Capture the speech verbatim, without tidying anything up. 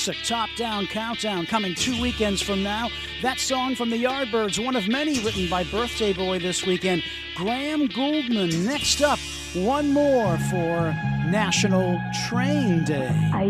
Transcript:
A top-down countdown coming two weekends from now. That song from the Yardbirds, one of many written by Birthday Boy this weekend, Graham Gouldman. Next up, one more for National Train Day. I